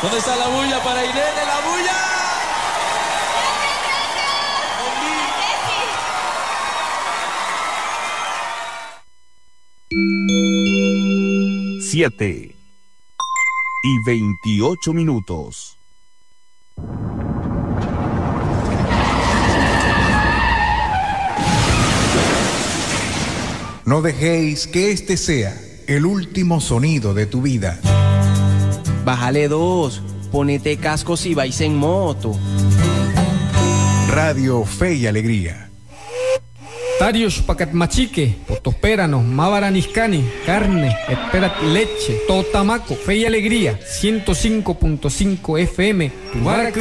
¿Dónde está la bulla para Irene? ¡La bulla! 7:28. No dejéis que este sea el último sonido de tu vida. Bájale 2, ponete casco si vais en moto. Radio Fe y Alegría. Tarios pacat machique, potospéranos, mavaraniscani, carne, esperat leche, totamaco, Fe y Alegría, 105.5 FM, Tubaracá.